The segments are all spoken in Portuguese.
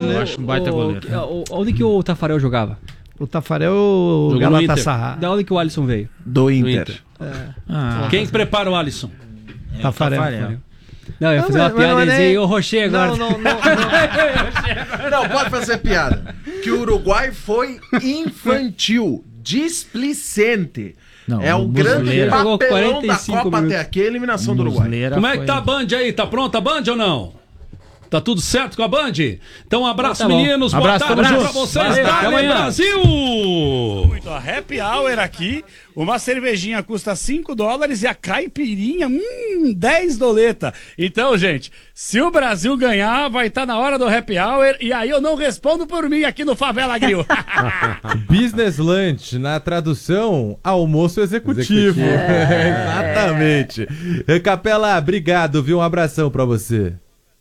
Eu acho um baita goleiro. Onde que o Tafarel jogava? O Tafarel Galatasaray. Da onde que o Alisson veio? Do Inter. Quem prepara o Alisson? Tafarel. Não, eu ia fazer uma piadazinha e o Rocher agora. Não, pode fazer piada. Que o Uruguai foi infantil, displicente. Não, é o grande papelão da Copa minutos. até aqui, a eliminação do Uruguai. Como é que tá a Band aí? Tá pronta a Band ou não? Tá tudo certo com a Band? Então um abraço, meninos. Boa tarde pra vocês. Dale, Brasil! Muito. A happy hour aqui, uma cervejinha custa $5 e a caipirinha, 10 doleta. Então, gente, se o Brasil ganhar, vai estar na hora do happy hour e aí eu não respondo por mim aqui no Favela Grill. Business Lunch, na tradução, almoço executivo. Exatamente. Capela, obrigado, viu? Um abração pra você.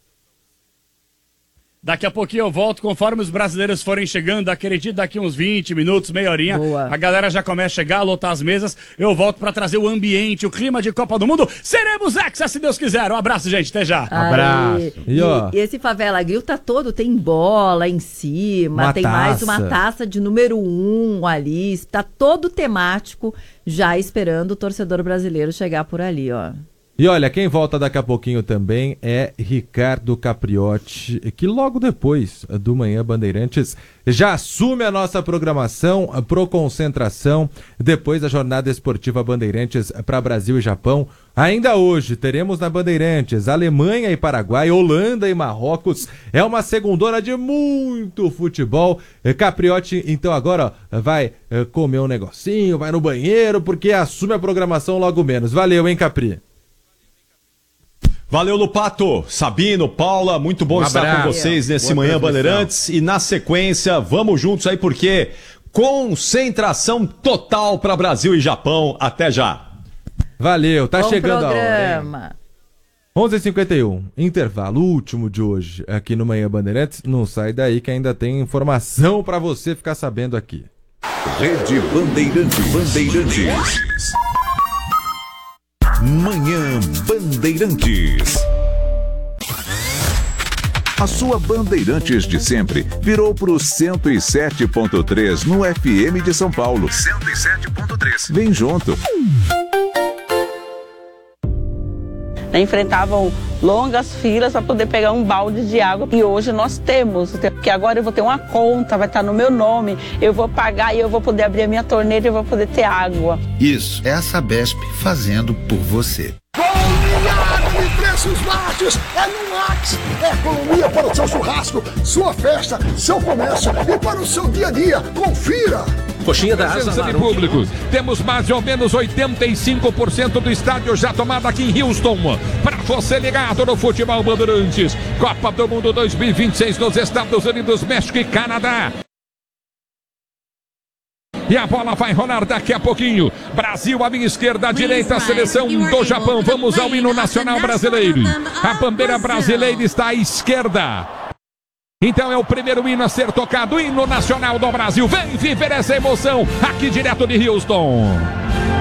Daqui a pouquinho eu volto, conforme os brasileiros forem chegando, acredito daqui uns 20 minutos, meia horinha, a galera já começa a chegar, lotar as mesas, eu volto pra trazer o ambiente, o clima de Copa do Mundo, seremos hexa, se Deus quiser. Um abraço, gente, até já. Abraço. E esse Favela Grill tá todo, tem bola em cima, tem mais uma taça de número 1 ali, tá todo temático, já esperando o torcedor brasileiro chegar por ali, ó. E olha, quem volta daqui a pouquinho também é Ricardo Capriotti, que logo depois do Manhã Bandeirantes já assume a nossa programação pro Concentração, depois da jornada esportiva Bandeirantes para Brasil e Japão. Ainda hoje teremos na Bandeirantes Alemanha e Paraguai, Holanda e Marrocos. É uma segundona de muito futebol. Capriotti, então agora ó, vai comer um negocinho, vai no banheiro, porque assume a programação logo menos. Valeu, hein, Capri? Valeu, Lupato, Sabino, Paula, muito bom estar com vocês nesse Manhã Bandeirantes. E na sequência, vamos juntos aí porque concentração total para Brasil e Japão. Até já. Valeu, tá Bom chegando programa. a hora. 11h51, intervalo último de hoje aqui no Manhã Bandeirantes. Não sai daí que ainda tem informação para você ficar sabendo aqui. Rede Bandeirantes. Manhã Bandeirantes. A sua Bandeirantes de sempre virou pro 107.3 no FM de São Paulo. 107.3. Vem junto. Enfrentavam longas filas para poder pegar um balde de água. E hoje nós temos, porque agora eu vou ter uma conta, vai estar no meu nome, eu vou pagar e eu vou poder abrir a minha torneira e eu vou poder ter água. Isso é a Sabesp fazendo por você. De preços baixos, é no Max. É economia para o seu churrasco, sua festa, seu comércio e para o seu dia a dia. Confira! Coxinha da Asa de público. Temos mais ou menos 85% do estádio já tomado aqui em Houston. Para você ligado no Futebol Bandeirantes. Copa do Mundo 2026 nos Estados Unidos, México e Canadá. E a bola vai rolar daqui a pouquinho. Brasil à minha esquerda, à direita, a seleção do Japão. Vamos ao hino nacional brasileiro. A bandeira brasileira está à esquerda. Então é o primeiro hino a ser tocado, o hino nacional do Brasil. Vem viver essa emoção aqui direto de Houston.